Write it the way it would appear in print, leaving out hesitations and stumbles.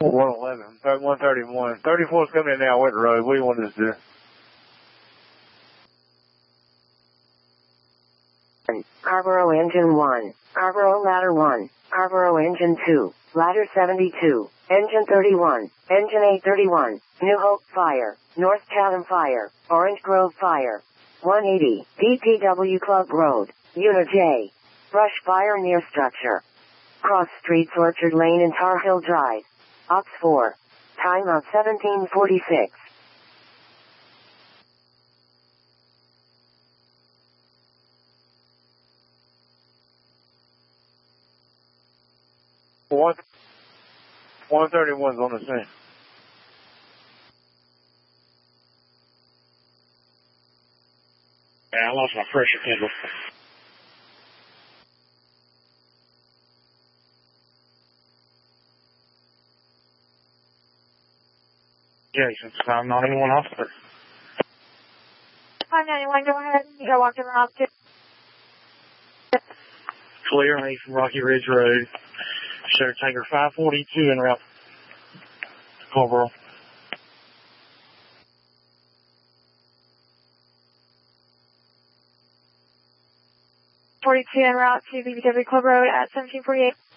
111, 131. 34's coming in now, Winter Road. What do you want us to do? Arboro Engine 1, Arboro Ladder 1, Arboro Engine 2, Ladder 72, Engine 31, Engine 831, New Hope Fire, North Chatham Fire, Orange Grove Fire, 180, DPW Club Road, Unit J. Brush fire near structure. Cross streets Orchard Lane and Tar Hill Drive. Ops 4. Time of 1746. One 131's on the scene. Yeah, I lost my pressure pedal. Jason, 591 officer. 591, go ahead. You got walked around to. Clear me from Rocky Ridge Road. Share tanker 542 en route to Culver. 42 en route to BBW Club Road at 1748.